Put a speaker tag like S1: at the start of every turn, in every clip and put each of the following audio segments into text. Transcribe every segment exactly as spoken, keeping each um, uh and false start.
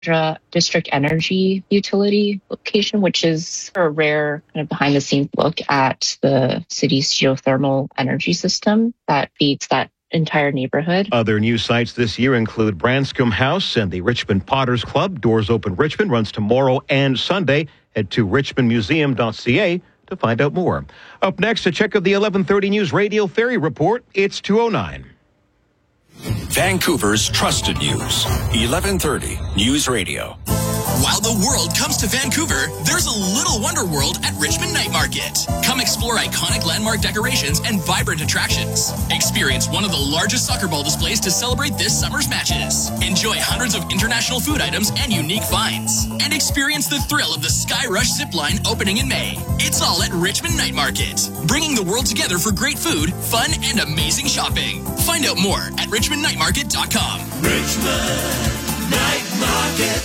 S1: Dra- District Energy Utility location, which is a rare kind of behind the scenes look at the city's geothermal energy system that feeds that entire neighborhood.
S2: Other new sites this year include Branscombe House and the Richmond Potters Club. Doors Open Richmond runs tomorrow and Sunday. Head to richmond museum dot c a to find out more. Up next, a check of the eleven thirty News Radio Ferry Report. It's two oh nine.
S3: Vancouver's trusted news. eleven thirty News Radio.
S4: While the world comes to Vancouver, there's a little wonder world at Richmond Night Market. Come explore iconic landmark decorations and vibrant attractions. Experience one of the largest soccer ball displays to celebrate this summer's matches. Enjoy hundreds of international food items and unique finds. And experience the thrill of the Sky Rush zip line opening in May. It's all at Richmond Night Market, bringing the world together for great food, fun, and amazing shopping. Find out more at richmond night market dot com.
S5: Richmond Night Market.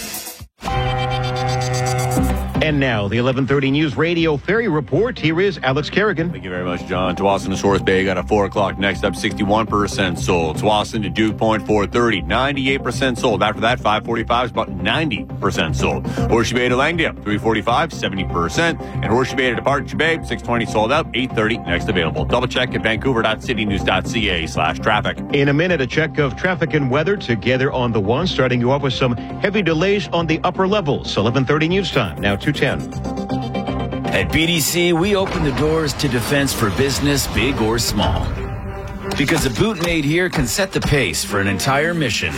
S2: And now, the eleven thirty News Radio Ferry Report. Here is Alex Kerrigan.
S6: Thank you very much, John. Tsawwassen to Source Bay got a four o'clock. Next up, sixty-one percent sold. Tsawwassen to Duke Point, four thirty, ninety-eight percent sold. After that, five forty-five is about ninety percent sold. Horseshoe Bay to Langdale, three forty-five, seventy percent. And Horseshoe Bay to Departure Bay, six twenty sold out, eight thirty next available. Double check at vancouver dot city news dot c a slash traffic.
S2: In a minute, a check of traffic and weather together on the one, starting you off with some heavy delays on the upper levels. eleven thirty News Time, now two ten.
S7: At B D C, we open the doors to defense for business, big or small. Because a boot made here can set the pace for an entire mission.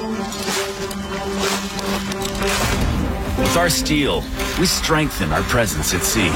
S7: With our steel, we strengthen our presence at sea.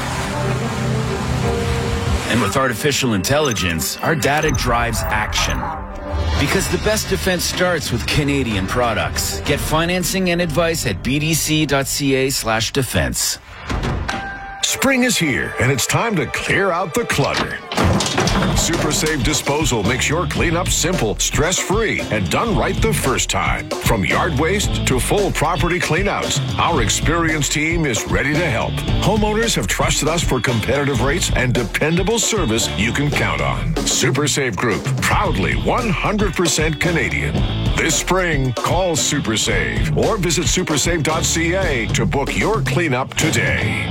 S7: And with artificial intelligence, our data drives action. Because the best defense starts with Canadian products. Get financing and advice at b d c dot c a slash defense.
S8: Spring is here, and it's time to clear out the clutter. Super Save Disposal makes your cleanup simple, stress-free, and done right the first time. From yard waste to full property cleanouts, our experienced team is ready to help. Homeowners have trusted us for competitive rates and dependable service you can count on. Super Save Group, proudly one hundred percent Canadian. This spring, call Super Save or visit super save dot c a to book your cleanup today.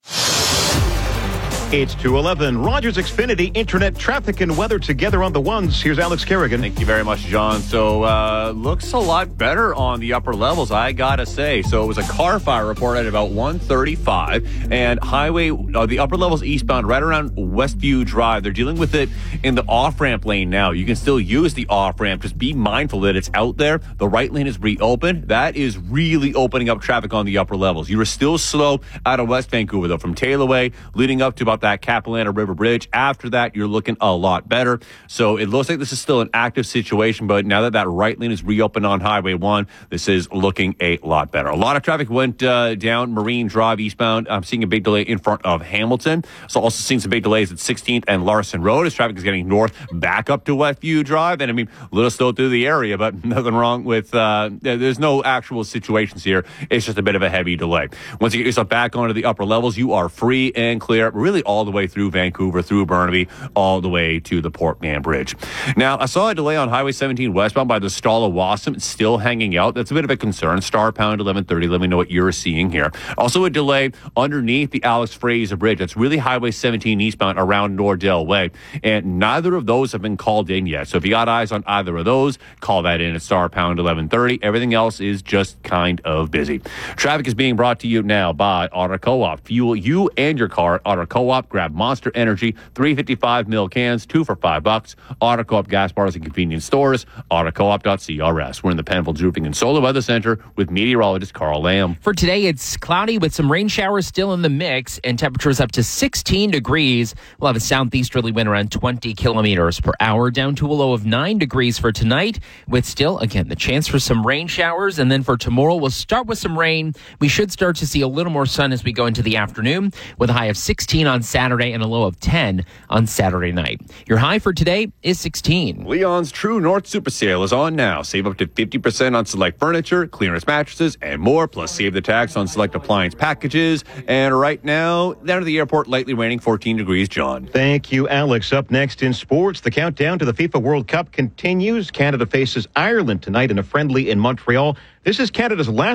S2: It's two eleven. Rogers Xfinity Internet traffic and weather together on the ones. Here's Alex Kerrigan.
S6: Thank you very much, John. So, uh, looks a lot better on the upper levels, I gotta say. So, it was a car fire report at about one thirty-five, and highway, uh, the upper levels eastbound, right around Westview Drive. They're dealing with it in the off-ramp lane now. You can still use the off-ramp. Just be mindful that it's out there. The right lane is reopened. That is really opening up traffic on the upper levels. You are still slow out of West Vancouver, though, from Taylor Way leading up to about that Capilano River Bridge. After that, you're looking a lot better. So it looks like this is still an active situation, but now that that right lane is reopened on Highway one, this is looking a lot better. A lot of traffic went uh, down Marine Drive eastbound. I'm seeing a big delay in front of Hamilton. So also seeing some big delays at sixteenth and Larson Road as traffic is getting north back up to Westview Drive. And I mean, a little slow through the area, but nothing wrong with, uh, there's no actual situations here. It's just a bit of a heavy delay. Once you get yourself back onto the upper levels, you are free and clear, really all the way through Vancouver, through Burnaby, all the way to the Port Mann Bridge. Now, I saw a delay on Highway seventeen westbound by the Stall of Wassum. It's still hanging out. That's a bit of a concern. Star pound eleven thirty. Let me know what you're seeing here. Also a delay underneath the Alex Fraser Bridge. That's really Highway seventeen eastbound around Nordell Way. And neither of those have been called in yet. So if you got eyes on either of those, call that in at star pound eleven thirty. Everything else is just kind of busy. Traffic is being brought to you now by Auto Co-op. Fuel you and your car at Auto Co-op. Grab Monster Energy, three fifty-five mil cans, two for five bucks. Auto Co-op gas bars and convenience stores, auto co op dot c r s. We're in the Penfolds Roofing and Solar Weather Center with meteorologist Carl Lamb.
S9: For today, it's cloudy with some rain showers still in the mix and temperatures up to sixteen degrees. We'll have a southeasterly wind around twenty kilometers per hour, down to a low of nine degrees for tonight, with still, again, the chance for some rain showers. And then for tomorrow, we'll start with some rain. We should start to see a little more sun as we go into the afternoon, with a high of sixteen on Saturday and a low of ten on Saturday night. Your high for today is sixteen.
S6: Leon's True North Super Sale is on now. Save up to fifty percent on select furniture, clearance mattresses, and more. Plus, save the tax on select appliance packages. And right now, down to the airport, lightly raining, fourteen degrees, John.
S2: Thank you, Alex. Up next in sports, the countdown to the FIFA World Cup continues. Canada faces Ireland tonight in a friendly in Montreal. This is Canada's last